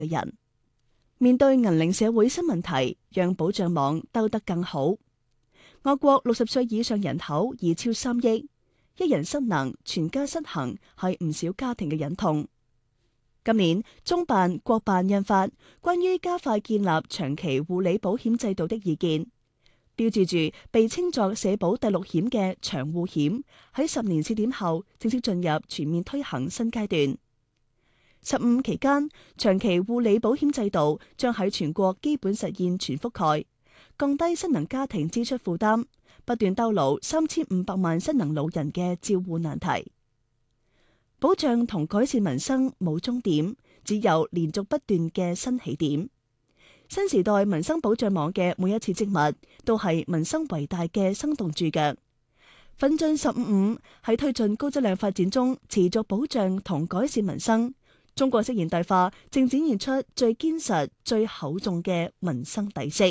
嘅人。面對銀齡社會新問題，讓保障網兜得更好。我國60歲以上人口已超3億，一人失能，全家失衡，係唔少家庭嘅忍痛。今年中辦、國辦印發關於加快建立長期護理保險制度的意見，標誌住被稱作社保第6險嘅長護險喺10年試點後正式進入全面推行新階段。15期間，長期護理保險制度將喺全國基本實現全覆蓋，降低失能家庭支出負擔，不斷兜牢3500萬失能老人嘅照護難題。保障同改善民生冇終點，只有連續不斷嘅新起點。新時代民生保障網嘅每一次織物，都係民生偉大嘅生動注腳。奮進15喺推進高質量發展中，持續保障同改善民生。中國式現代化正展現出最堅實、最厚重嘅民生底色。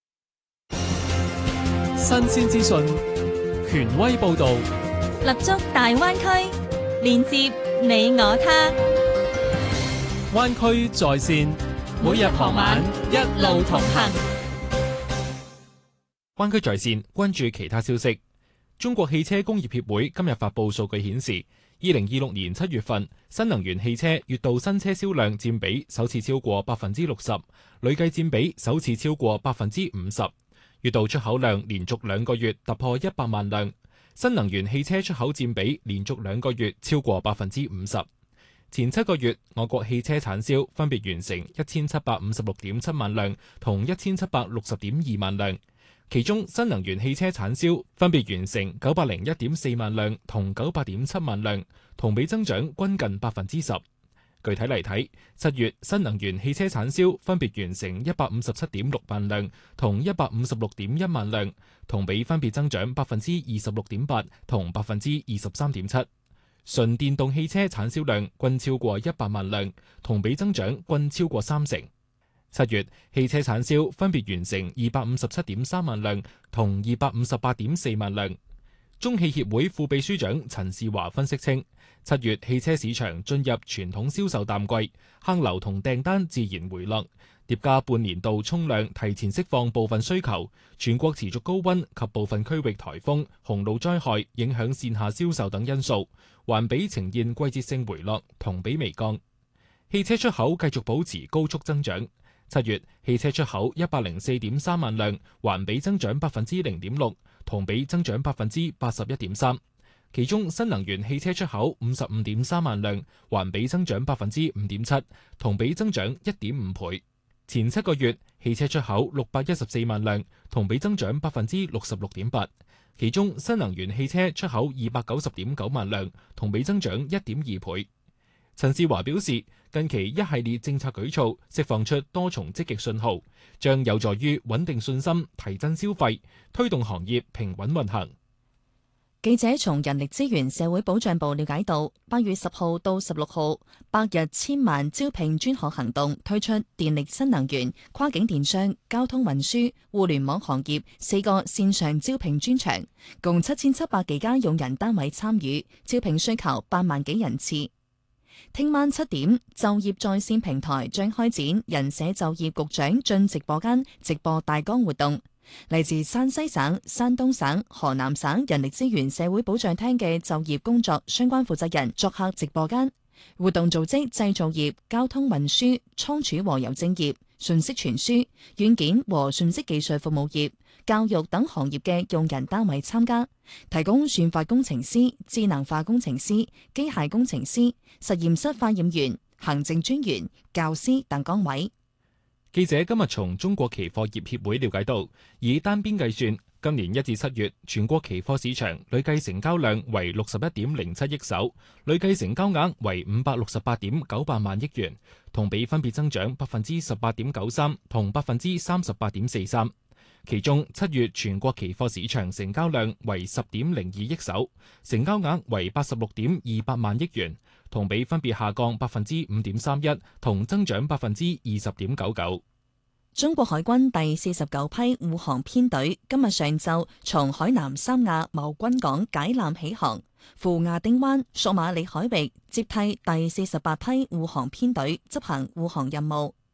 新鮮資訊，權威報道， 立足大灣區，連接你我他。 灣區在線， 每日傍晚一路同行。 灣區在線，關注其他消息。中國汽車工業協會今日發佈數據顯示，2026年7月份，新能源汽車月度新車銷量佔比首次超過60%，累計佔比首次超過50%。月度出口量連續2個月突破100萬輛，新能源汽車出口佔比連續2個月超過50%。前7個月，我國汽車產銷分別完成1756.7萬輛同1760.2萬輛。其中新能源汽車產銷分別完成901.4萬輛同900.7萬輛，同比增長均近10%。具體嚟睇，7月新能源汽車產銷分別完成157.6萬輛同156.1萬輛，同比分別增長26.8%同23.7%。純電動汽車產銷量均超過100萬輛，同比增長均超過30%。7月汽車產銷分別完成257.3萬輛同258.4萬輛。中汽協會副秘書長陳士華分析稱，7月汽車市場進入傳統銷售淡季，客流同訂單自然回落，疊加半年度沖量提前釋放部分需求，全國持續高溫及部分區域颱風、洪澇災害影響線下銷售等因素，環比呈現季節性回落，同比微降。汽車出口繼續保持高速增長。7月汽車出口104.3萬輛，環比增長0.6%，同比增長81.3%。其中新能源汽車出口55.3萬輛，環比增長5.7%，同比增長1.5倍。前7個月汽車出口614萬輛，同比增長66.8%。其中新能源汽車出口290.9萬輛，同比增長1.2倍。陳士華表示，近期一系列政策舉措釋放出多重積極信號，將有助於穩定信心、提振消費，推動行業平穩運行。 記者從人力資源社會保障部了解到，8月10號到16號，100日千萬招聘專項行動推出電力新能源、跨境電商、交通運輸、互聯網行業4個線上招聘專場，共7700幾家用人單位參與，招聘需求8萬幾人次。聽晚7點，就業在線平台將開展人社就業局長進直播間直播大綱活動。嚟自山西省、山東省、河南省人力資源社會保障廳嘅就業工作相關負責人作客直播間。活動組織製造業、交通運輸、倉儲和郵政業、信息傳輸、軟件和信息技術服務業、教育等行業嘅用人單位參加，提供算法工程師、智能化工程師、機械工程師、實驗室化驗員、行政專員、教師等崗位。 記者今日從中國期貨業協會了解到，以單邊計算，今年1至7月全國期貨市場累計成交量為61.07億手，累計成交額為568.98萬億元，同比分別增長18.93%同38.43%。其中7月全國期貨市場成交量為10.02億手，成交額為86.28萬億元，同比分別下降5.31%同增長20.99%。 中國海軍第49批護航編隊今日上晝從海南三亞貿軍港解纜起航，赴亞丁灣、索馬里海域接替第48批護航編隊執行護航任務。